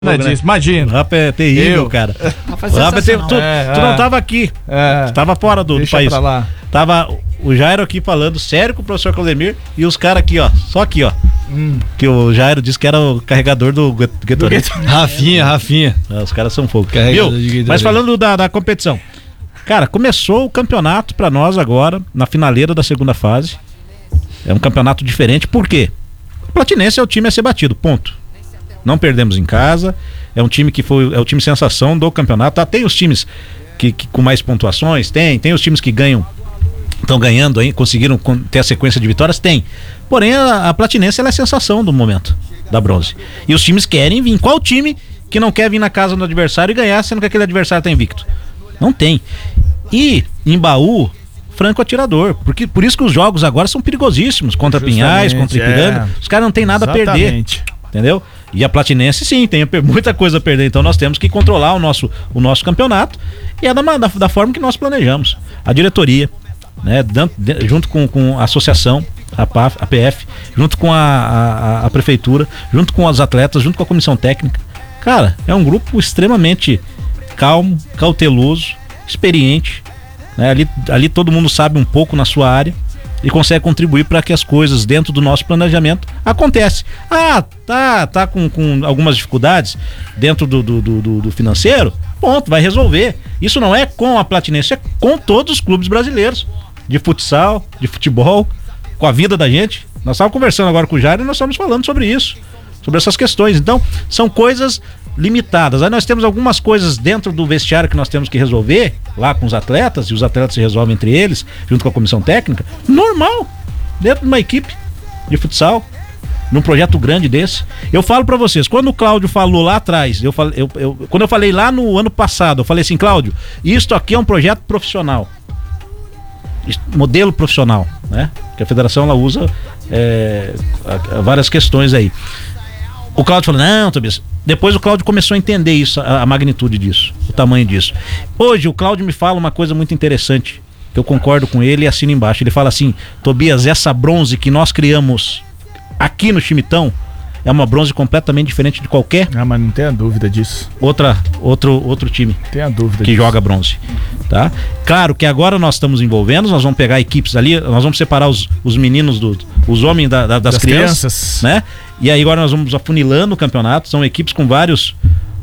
Imagina. O Rafa é terrível, cara. O Rafa é terrível. Tu não tava aqui. Tu tava fora do país. Pra lá. Tava o Jairo aqui falando sério com o professor Claudemir e os caras aqui, ó. Só aqui, ó. Que o Jairo disse que era o carregador do Gatorade. Rafinha. Os caras são fogo. Carregador Viu? Mas falando da competição. Cara, começou o campeonato pra nós agora, na finaleira da segunda fase. É um campeonato diferente. Por quê? O Platinense é o time a ser batido, ponto. Não perdemos em casa. É um time que é o time sensação do campeonato. Tá, tem os times que com mais pontuações, tem os times que estão ganhando aí, conseguiram ter a sequência de vitórias, tem. Porém, a Platinense ela é a sensação do momento da bronze. E os times querem vir. Qual time que não quer vir na casa do adversário e ganhar, sendo que aquele adversário tá invicto? Não tem. E em Baú, franco atirador. Por isso que os jogos agora são perigosíssimos. Contra Pinhais, contra Ipiranga. Os caras não tem nada a perder. Entendeu? E a Platinense sim, tem muita coisa a perder. Então nós temos que controlar o nosso campeonato. E é da forma que nós planejamos. A diretoria, né, junto com a associação, a PF, junto com a prefeitura, junto com os atletas, junto com a comissão técnica. Cara, é um grupo extremamente calmo, cauteloso, experiente, né? Ali todo mundo sabe um pouco na sua área e consegue contribuir para que as coisas dentro do nosso planejamento acontecem. Tá com algumas dificuldades dentro do financeiro, ponto, vai resolver. Isso não é com a Platinense, é com todos os clubes brasileiros de futsal, de futebol, com a vida da gente. Nós estávamos conversando agora com o Jair e nós estamos falando sobre isso, sobre essas questões. Então, são coisas limitadas. Aí nós temos algumas coisas dentro do vestiário que nós temos que resolver lá com os atletas, e os atletas se resolvem entre eles, junto com a comissão técnica, normal, dentro de uma equipe de futsal, num projeto grande desse. Eu falo pra vocês, quando o Cláudio falou lá atrás, quando eu falei lá no ano passado, eu falei assim, Cláudio, isto aqui é um projeto profissional, modelo profissional, né? Que a federação ela usa várias questões aí. O Cláudio falou, não, Tobias. Depois o Cláudio começou a entender isso, a magnitude disso, o tamanho disso. Hoje o Cláudio me fala uma coisa muito interessante, que eu concordo com ele e assino embaixo. Ele fala assim, Tobias, essa bronze que nós criamos aqui no Chimitão é uma bronze completamente diferente de qualquer... mas não tenha dúvida disso. Outro time tenha dúvida que joga bronze, tá? Claro que agora nós estamos envolvendo, nós vamos pegar equipes ali, nós vamos separar os meninos, os homens das crianças, né? E aí agora nós vamos afunilando o campeonato, são equipes com vários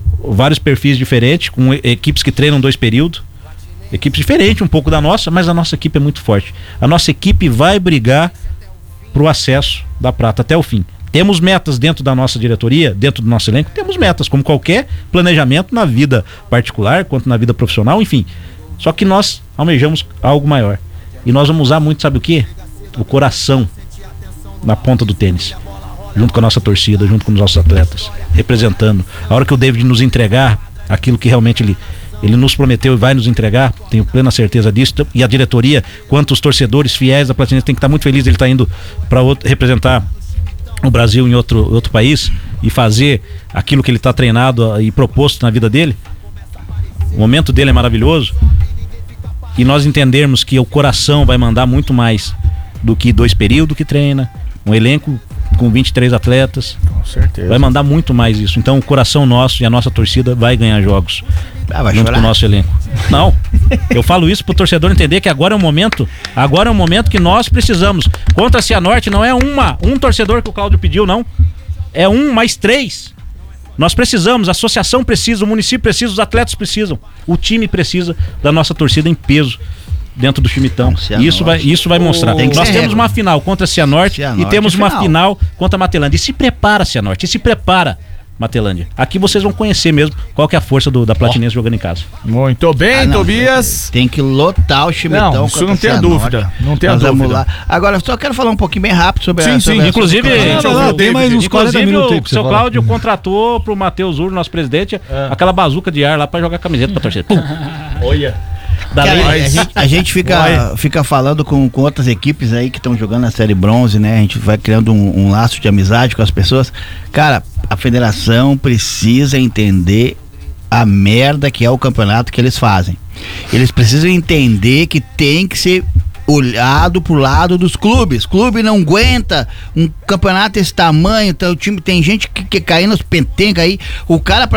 perfis diferentes, com equipes que treinam 2 períodos, equipes diferentes um pouco da nossa, mas a nossa equipe é muito forte. A nossa equipe vai brigar pro acesso da prata até o fim. Temos metas dentro da nossa diretoria, dentro do nosso elenco, temos metas, como qualquer planejamento na vida particular, quanto na vida profissional, enfim. Só que nós almejamos algo maior. E nós vamos usar muito, sabe o quê? O coração na ponta do tênis. Junto com a nossa torcida, junto com os nossos atletas, representando. A hora que o David nos entregar aquilo que realmente ele nos prometeu e vai nos entregar, tenho plena certeza disso, e a diretoria, quanto os torcedores fiéis da Platinense, tem que estar muito feliz, ele está indo para representar o Brasil em outro país e fazer aquilo que ele está treinado e proposto na vida dele. O momento dele é maravilhoso, e nós entendermos que o coração vai mandar muito mais do que 2 períodos que treina, um elenco com 23 atletas, com certeza, vai mandar muito mais isso. Então o coração nosso e a nossa torcida vai ganhar jogos junto com o nosso elenco. Não, eu falo isso pro torcedor entender que agora é o momento que nós precisamos. Contra a Cianorte não é um torcedor que o Cláudio pediu, não, é 1 mais 3. Nós precisamos, a associação precisa, o município precisa, os atletas precisam, o time precisa da nossa torcida em peso dentro do Chimitão. Isso vai mostrar. Nós temos uma final contra a Cianorte e temos uma final contra a Matelândia. E se prepara, Cianorte, e se prepara, Matelândia. Aqui vocês vão conhecer mesmo qual que é a força da Platinense jogando em casa. Muito bem, Tobias. Tem que lotar o Chimitão. Não, isso não tem dúvida. Não tem dúvida. Vamos lá. Agora, eu só quero falar um pouquinho bem rápido sobre inclusive, tem mais uns 40 minutos aí o seu Cláudio contratou pro Matheus Urro, nosso presidente, aquela bazuca de ar lá pra jogar camiseta pra torcida. Pum! Olha. A gente fica falando com outras equipes aí que estão jogando na Série Bronze, né? A gente vai criando um laço de amizade com as pessoas. Cara, a federação precisa entender a merda que é o campeonato que eles fazem. Eles precisam entender que tem que ser olhado pro lado dos clubes. Clube não aguenta um campeonato desse tamanho, então o time tem gente que caindo nos pentencas aí. O cara